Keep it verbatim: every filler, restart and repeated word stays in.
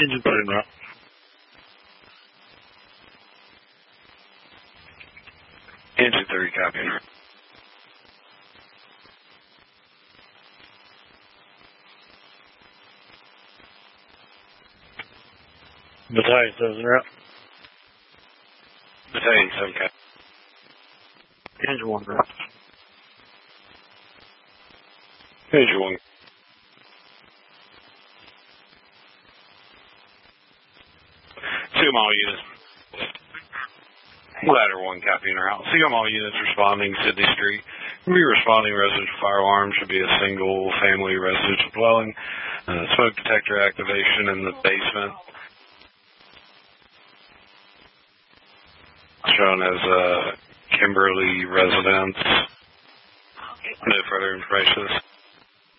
Engine put in route. Engine three, copy. Battalion says en route. Battalion seven, copy. Engine one route. Engine one. Sigma all units. Ladder one, copy en route. Sigma all units responding Sydney Street. We'll be responding residential fire alarm. Should be a single family residential dwelling. Uh, smoke detector activation in the basement. Shown as uh, Kimberly residence. No further information.